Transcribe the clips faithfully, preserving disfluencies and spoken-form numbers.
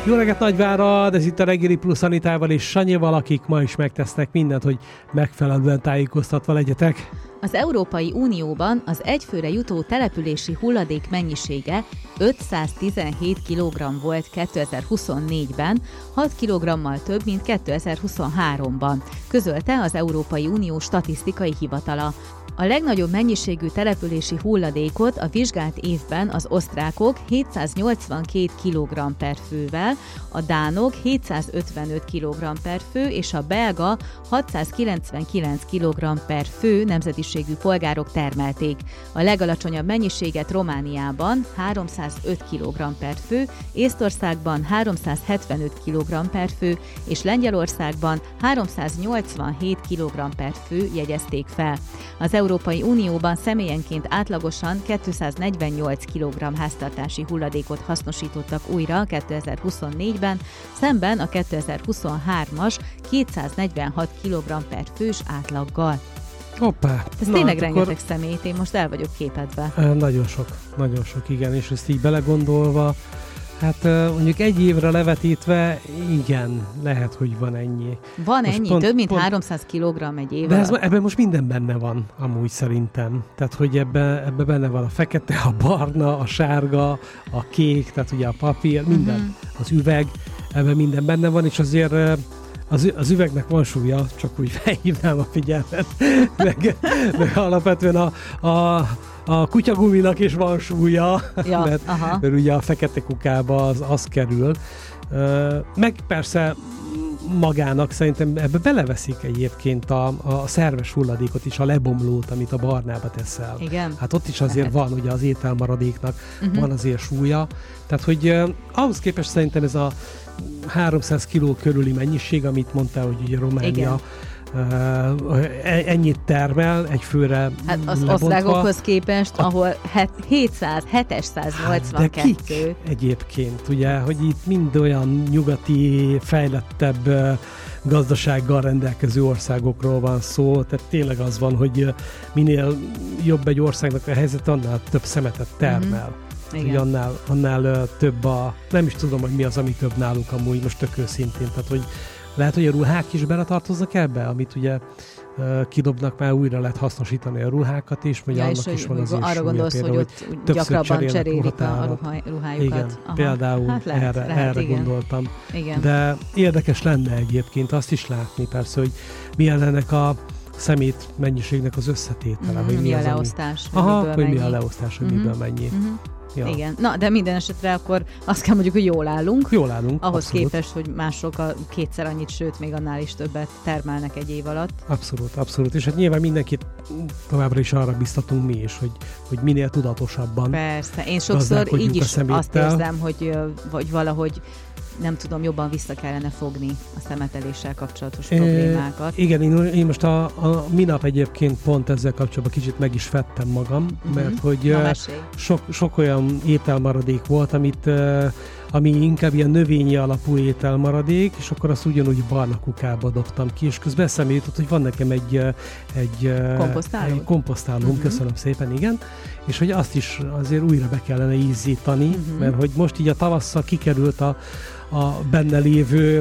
Jó reggelt Nagyvárad, ez itt a Reggeli Plusz Anitával és Sanyival, akik ma is megtesznek mindent, hogy megfelelően tájékoztatva legyetek. Az Európai Unióban az egyfőre jutó települési hulladék mennyisége ötszáztizenhét kilogramm volt kétezer-huszonnégyben, hat kilogrammal több, mint kétezer-huszonháromban, közölte az Európai Unió statisztikai hivatala. A legnagyobb mennyiségű települési hulladékot a vizsgált évben az osztrákok hétszáznyolcvankét kilogramm per fővel, a dánok hétszázötvenöt kilogramm per fő és a belga hatszázkilencvenkilenc kilogramm per fő nemzetiségű polgárok termelték. A legalacsonyabb mennyiséget Romániában háromszázöt kilogramm per fő, Észtországban háromszázhetvenöt kilogramm per fő és Lengyelországban háromszáznyolcvanhét kilogramm per fő jegyezték fel. Az Európai Unióban személyenként átlagosan kétszáznegyvennyolc kilogramm háztartási hulladékot hasznosítottak újra kétezer-huszonnégyben, szemben a kétezer-huszonhármas kétszáznegyvenhat kilogramm per fős átlaggal. Hoppá! Ez Na, tényleg hát rengeteg akkor... szemét, én most el vagyok képedve. E, nagyon sok, nagyon sok, igen, és ezt így belegondolva, hát mondjuk egy évre levetítve, igen, lehet, hogy van ennyi. Van most ennyi? Pont, több mint pont, háromszáz kilogramm egy év. De ez, ebben most minden benne van, amúgy szerintem. Tehát, hogy ebben ebbe benne van a fekete, a barna, a sárga, a kék, tehát ugye a papír, minden, uh-huh. az üveg, ebben minden benne van, és azért az, az üvegnek van súlya, csak úgy felhívnám a figyelmet, meg, meg alapvetően a, a A kutyaguminak is van súlya, ja, mert, mert ugye a fekete kukába az, az kerül. Meg persze magának szerintem ebbe beleveszik egyébként a, a szerves hulladékot is, a lebomlót, amit a barnába teszel. Igen. Hát ott is azért lehet. Van ugye az ételmaradéknak, uh-huh. van azért súlya. Tehát, hogy uh, ahhoz képest szerintem ez a háromszáz kiló körüli mennyiség, amit mondtál, hogy ugye Románia igen. Uh, ennyit termel egy főre hát az osztrákokhoz képest, a... ahol hétszáz, hétszáznyolcvankettő. Hát de kik egyébként, ugye, hogy itt mind olyan nyugati, fejlettebb uh, gazdasággal rendelkező országokról van szó, tehát tényleg az van, hogy minél jobb egy országnak a helyzet, annál több szemetet termel. Mm-hmm. Ugye annál, annál uh, több a, nem is tudom, hogy mi az, ami több nálunk amúgy, most tök őszintén, tehát hogy lehet, hogy a ruhák is beletartoznak ebbe, amit ugye uh, kidobnak, már újra lehet hasznosítani a ruhákat is, vagy ja, annak és is hogy, van az arra gondolsz, például, hogy ott gyakrabban cserélik a ruha, ruhájukat. Igen, aha. például hát lehet, erre, lehet, erre igen. gondoltam. Igen. De érdekes lenne egyébként azt is látni persze, hogy milyen ennek a szemét mennyiségnek az összetétele. Mm, hogy mi, mi a az, leosztás, ami... Aha, hogy mennyi. mi a leosztás, hogy mm-hmm. miből mennyi. Mm-hmm. Ja. Igen. Na, de minden esetre akkor azt kell mondjuk, hogy jól állunk. Jól állunk, ahhoz abszolút. képest, hogy mások a kétszer annyit, sőt, még annál is többet termelnek egy év alatt. Abszolút, abszolút. És hát nyilván mindenkit továbbra is arra biztatunk mi is, hogy, hogy minél tudatosabban. Persze. Én sokszor így is azt érzem, hogy, hogy valahogy nem tudom, jobban vissza kellene fogni a szemeteléssel kapcsolatos e, problémákat. Igen, én, én most a, a minap egyébként pont ezzel kapcsolatban kicsit meg is fettem magam, uh-huh. mert hogy sok, sok olyan ételmaradék volt, amit, ami inkább ilyen növényi alapú ételmaradék, és akkor azt ugyanúgy barna kukába dobtam ki, és közben eszembe jutott, hogy van nekem egy, egy komposztáló, egy komposztálóm, uh-huh. köszönöm szépen, igen, és hogy azt is azért újra be kellene ízítani, uh-huh. mert hogy most így a tavasszal kikerült a a benne lévő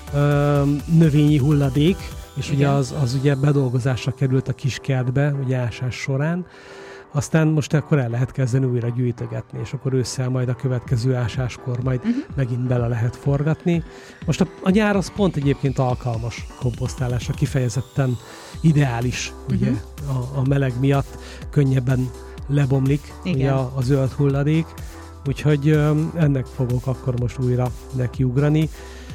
ö, növényi hulladék, és igen. ugye az, az ugye bedolgozásra került a kiskertbe, ugye ásás során, aztán most akkor el lehet kezdeni újra gyűjtögetni, és akkor ősszel majd a következő ásáskor majd uh-huh. megint bele lehet forgatni. Most a, a nyár az pont egyébként alkalmas komposztálásra, kifejezetten ideális, uh-huh. ugye a, a meleg miatt könnyebben lebomlik ugye a, a zöld hulladék, úgyhogy um, ennek fogok akkor most újra nekiugrani.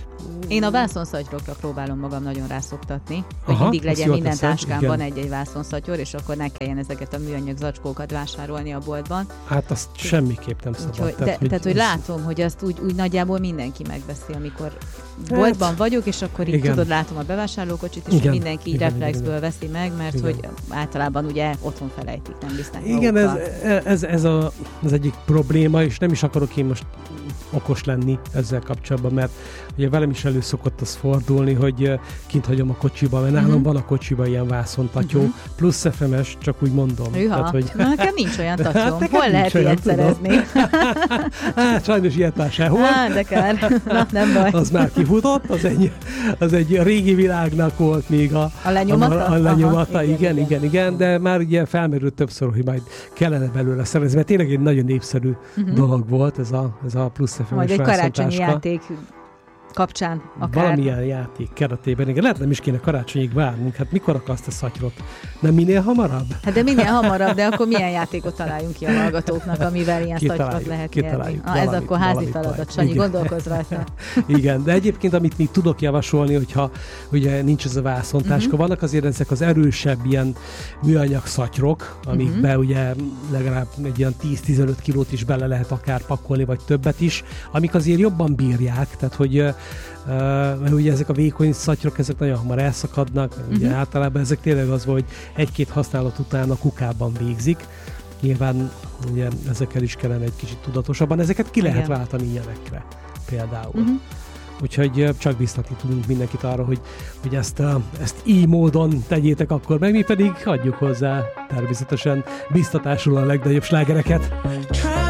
Én a vászonszatyrokra próbálom magam nagyon rászoktatni, hogy aha, mindig legyen minden teszed, táskámban igen. egy-egy vászonszatyor, és akkor ne kelljen ezeket a műanyag zacskókat vásárolni a boltban. Hát azt semmiképp nem szabad. Úgyhogy, tehát, de, hogy, tehát, hogy látom, hogy azt úgy, úgy nagyjából mindenki megveszi, amikor hát, boltban vagyok, és akkor így igen. tudod, látom a bevásárlókocsit, és igen, mindenki így igen, reflexből igen, veszi meg, mert igen. hogy általában ugye otthon felejtik, nem visznek igen, ez, ez, ez a, az egyik probléma, és nem is akarok én most okos lenni ezzel kapcsolatban, mert ugye velem is elő szokott az fordulni, hogy kint hagyom a kocsiba, mert nálam uh-huh. van a kocsiba ilyen vászontatyó, uh-huh. plusz ef em es, csak úgy mondom. Tehát, hogy... Na, nekem nincs olyan tatyóm. Hát, hol lehet olyan, ilyet szerezni? Hát sajnos ilyet már sehol. Á, de kár. Na, nem baj. Az már kifutott, az egy, az egy régi világnak volt még a, a lenyomata. A, a lenyomata, Aha, igen, igen, igen, igen, igen, de már ugye felmerült többször, hogy majd kellene belőle szerezni, mert tényleg egy nagyon népszerű uh-huh. dolog volt ez a, ez a plusz ef em es majd egy karácsonyi játék kapcsán akár. Valamilyen játék keretében. Igen, lehet nem is kéne karácsonyig várnunk. Hát mikor akarsz a szatyrot? Nem minél hamarabb? Hát de minél hamarabb, de akkor milyen játékot találjunk ki a hallgatóknak, amivel ilyen szatyrot lehet nyerni? Ah, ez akkor házi feladat, Sanyi, gondolkozz rajta. Igen, de egyébként, amit még tudok javasolni, hogyha ugye nincs ez a vászontáska, uh-huh. vannak azért ezek az erősebb ilyen műanyag szatyrok, amikbe uh-huh. ugye legalább egy ilyen tíz-tizenöt kilót is bele lehet akár pakolni, vagy többet is, amik azért jobban bírják, tehát hogy Uh, mert ugye ezek a vékony szatyrok, ezek nagyon hamar elszakadnak, uh-huh. ugye általában ezek tényleg az, hogy egy-két használat után a kukában végzik. Nyilván ugye ezekkel is kellene egy kicsit tudatosabban, ezeket ki lehet Igen. váltani ilyenekre például. Uh-huh. Úgyhogy csak biztatni tudunk mindenkit arra, hogy, hogy ezt, ezt így módon tegyétek akkor meg, mi pedig adjuk hozzá természetesen biztatásul a legnagyobb slágereket.